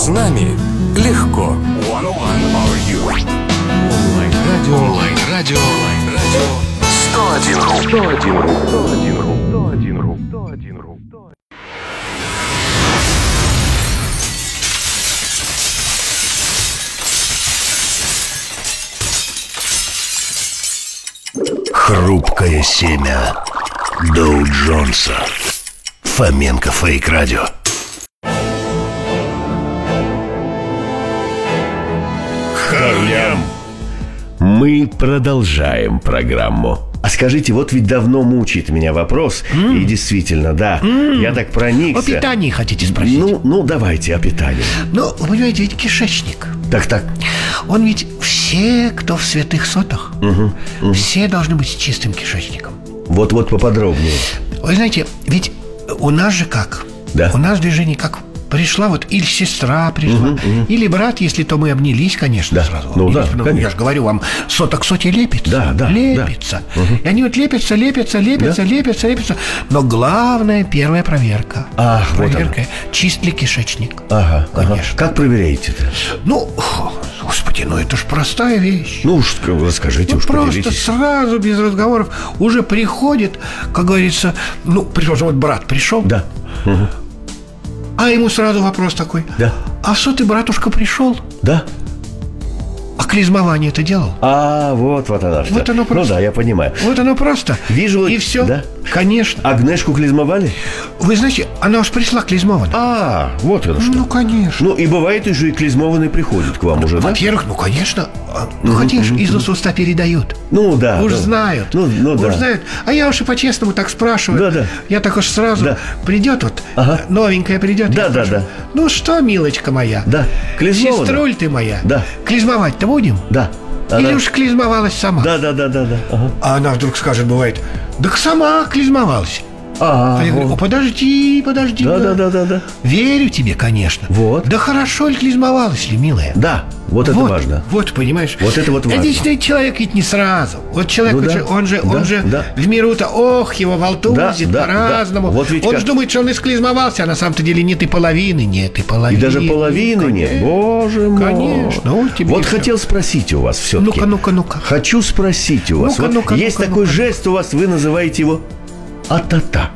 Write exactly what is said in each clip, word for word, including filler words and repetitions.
нами легко. Онлайн-радио. Онлайн-радио. Онлайн-радио. сто один ру. сто один ру. сто один ру. сто один ру. сто один ру. Хрупкое семя Доу Джонса. Фоменко Фейк Радио. Харлем. Мы продолжаем программу. А скажите, вот ведь давно мучает меня вопрос. Mm. И действительно, да, mm. я так проникся. О питании хотите спросить? Ну, ну, давайте о питании. Ну, вы понимаете, ведь кишечник. Так, так. Он ведь все, кто в святых сотах, угу, угу. все должны быть с чистым кишечником. Вот-вот поподробнее. Вы знаете, ведь у нас же как? Да. У нас движение как? Пришла вот или сестра пришла, угу, угу. или брат, если то мы обнялись, конечно, да. сразу. Ну, или, да, ну, конечно. Я же говорю вам, сота к соте лепится. Да, да, лепится. Да. Угу. И они вот лепятся, лепятся, лепятся, да? лепятся, лепятся. Но главное, первая проверка. А, проверка, вот чист ли кишечник. Ага, конечно. Ага. Как проверяете-то? Ну, господи, ну это ж простая вещь. Ну уж расскажите, ну, уж просто поделитесь. Сразу, без разговоров, уже приходит, как говорится, ну, предположим, вот брат пришел. Да. Угу. А ему сразу вопрос такой. Да. А что ты, братушка, пришел? Да. А клизмование ты делал? А, вот, вот оно что. Вот оно просто. Ну да, я понимаю. Вот оно просто. Вижу. И все. Да? Конечно. Агнешку клизмовали? Вы знаете, она уж пришла клизмована. А, вот оно что. Ну, конечно. Ну, и бывает, и же и клизмованный приходит к вам ну, уже, да? Во-первых, ну, конечно. Ну, конечно, из уст в уста передают. Ну, да. Уж да. знают. Ну, ну уж да. знают. А я уж и по-честному так спрашиваю. Да, да. Я так уж сразу да. придет вот, ага. новенькая придет. Да, да, да. Ну что, милочка моя? Да. Клизмована. Сеструль ты моя. Да. Клизмовать-то будем? Да. Или она... уж клизмовалась сама? Да, да, да, да, да. Ага. А она вдруг скажет, бывает, так сама клизмовалась. А, а я говорю, о, подожди, подожди. Да, да, да, да, да. Верю тебе, конечно. Вот. Да хорошо ли клизмовалась ли, милая? Да, вот это вот, важно. Вот, понимаешь. Вот это вот важно. Отличный человек ведь не сразу. Вот человек, ну, он, да, же, он же, да, он же да. в миру-то, ох, его волтузит да, по-разному. Да. Вот ведь он как... же думает, что он и склизмовался, а на самом-то деле нет и половины, нет и половины. И даже половины ну, нет. Боже мой. Конечно. Вот, тебе вот все. Хотел спросить у вас все-таки. Ну-ка, ну-ка, ну-ка. Хочу спросить у вас. Ну-ка, вот ну-ка, есть ну-ка, такой ну-ка. жест у вас, вы называете его а-та-та.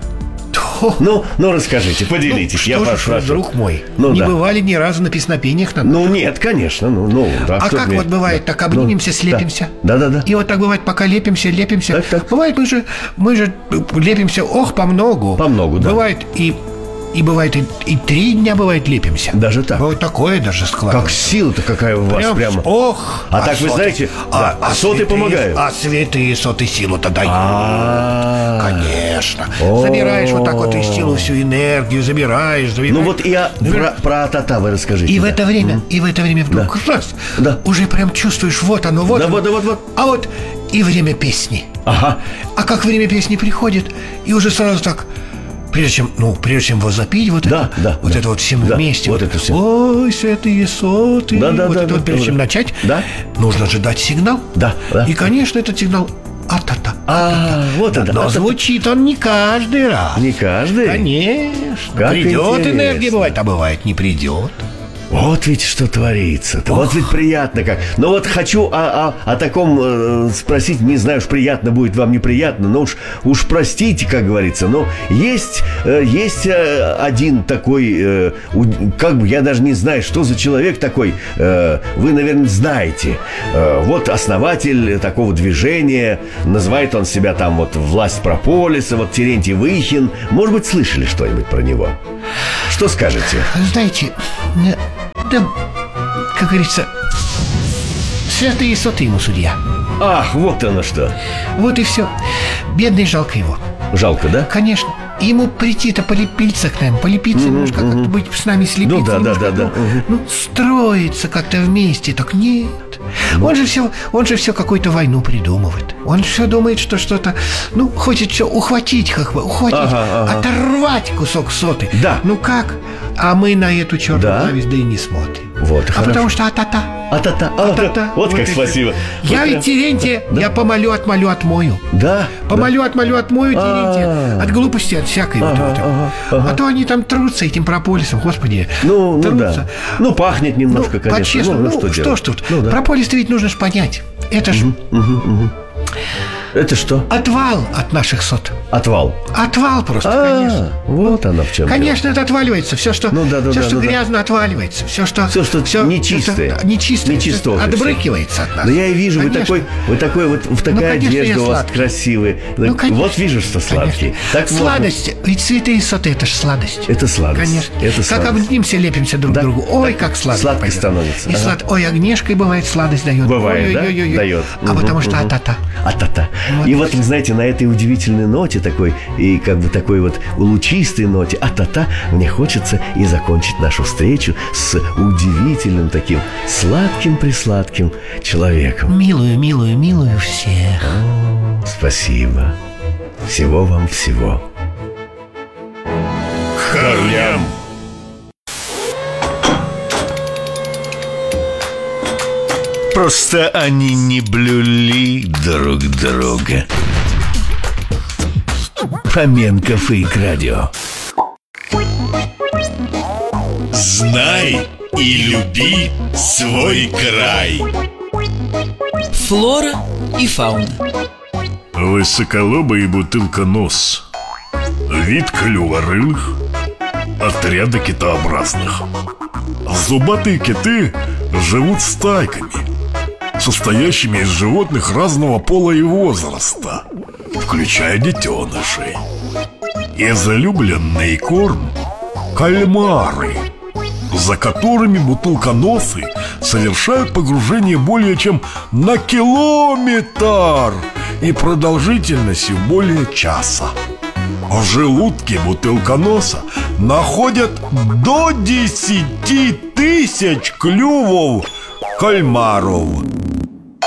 Ну, ну расскажите, поделитесь. Ну, я что вас ж, прошу. друг мой, ну, не да. бывали ни разу на песнопениях на Ну, нет, конечно. Ну, ну, да, а как мне... вот бывает, да. так обнимемся, ну, слепимся. Да, да, да. И вот так бывает, пока лепимся, лепимся. Так, так. Бывает, мы же, мы же лепимся, ох, по многу. По многу, да. Бывает и... И бывает, и, и три дня бывает лепимся. Даже так? Бывает такое даже складывается. Как сила-то какая у вас прям, прямо. Ох! А, а так соты, вы знаете, а, да, а соты святые, помогают. А святые соты силу-то дают. А-а-а. Конечно. Забираешь вот так вот и силу, всю энергию, забираешь, забираешь. Ну вот и о, про, про а-та-та вы расскажите. И да. в это время, и в это время вдруг да. раз, да. уже прям чувствуешь, вот оно, вот да, оно. вот, да, вот, вот. А вот и время песни. Ага. А как время песни приходит, и уже сразу так, прежде чем, ну, прежде чем возопить вот да, это, да, вот да. это вот всем да, вместе. Вот это все. Ой, святые соты. Да, да, вот да, это да, вот, прежде да, чем да. начать, да. нужно же дать сигнал. Да, да. И, конечно, этот сигнал а-та-та. А, вот это. Но звучит он не каждый раз. Не каждый? Конечно. Как придет интересно. энергия, бывает, а бывает не придет. Вот ведь что творится-то. Вот ведь приятно как. Но вот хочу о, о, о таком э, спросить. Не знаю, уж приятно будет вам, неприятно. Но уж, уж простите, как говорится. Но есть, э, есть э, один такой э, у, как бы, я даже не знаю, что за человек такой. э, Вы, наверное, знаете. э, Вот основатель такого движения. Называет он себя там вот власть прополиса. Вот Терентий Выхин. Может быть, слышали что-нибудь про него? Что скажете? Знаете, да, как говорится, святые соты ему судья. Ах, вот оно что. Вот и все. Бедный, жалко его. Жалко, да? Конечно. Ему прийти-то полепиться к нам, полепиться, Угу, немножко угу. как-то быть с нами слепиться. Ну да, да, немножко, да, да. ну, Угу. ну, строиться как-то вместе. Так нет. Он же все, он же все какую-то войну придумывает. Он все думает, что что-то, ну, хочет все ухватить, как бы, ухватить, Ага, ага. оторвать кусок соты. Да. Ну как? А мы на эту черную Да. зависть да и не смотрим. Вот, а хорошо. потому что а-та-та. А-та-та, а, А-та-та. вот, как и всё. спасибо. Я Вот ведь прям- Терентия, Да. я помолю, отмолю, отмою. Да. Помолю, отмолю, отмою Терентия. А. От глупости, от всякой вот Ага, этого. ага, ага. А то они там трутся этим прополисом, господи. Ну, ну трутся. да. Ну, пахнет немножко, Ну, конечно. по-честному, ну, ну, что, что делать? ж тут? Ну, да. Прополис-то ведь нужно ж понять. Это ж Это что? отвал от наших сот. Отвал. Отвал просто, конечно. А, вот она в чем. Конечно, это отваливается. Все, что, Ну да, да, все, да, что ну да. грязно, отваливается. Все, что, Всё, что нечистое. что- нечистое, Нечистое всё всё. отбрыкивается от нас. Да я и вижу, вы Конечно. такой, вы такой вот, в такая конечно, одежда я у вас сладкий. красивая. Ну, конечно. Вот вижу, что сладкий. Конечно. Так можно. Сладость. Ведь цветы и соты — это ж сладость. Это сладость. Конечно. Это Как сладость. обнимся, лепимся друг Да. к другу. Ой, Так как сладко сладко пойдет. становится. И Ага. слад... Ой, огнешкой бывает сладость дает. Бывает, да? Ой-ой-ой-ой. Дает. А Мгм, потому что мгм. а-та-та. А-та-та. Вот. И вот, вы знаете, на этой удивительной ноте такой, и как бы такой вот лучистой ноте, а-та-та, мне хочется и закончить нашу встречу с удивительным таким сладким-присладким человеком. Милую, милую, милую всех. Спасибо. Всего вам всего. Харлям. Просто они не блюли друг друга. Фоменко Фейк Радио. Знай и люби свой край. Флора и фауна. Высоколобый бутылконос. Вид клюворылых. Отряда китообразных. Зубатые киты живут стайками, состоящими из животных разного пола и возраста, включая детенышей. Излюбленный корм – кальмары, за которыми бутылконосы совершают погружение более чем на километр и продолжительностью более часа. В желудке бутылконоса находят до десяти тысяч клювов кальмаров.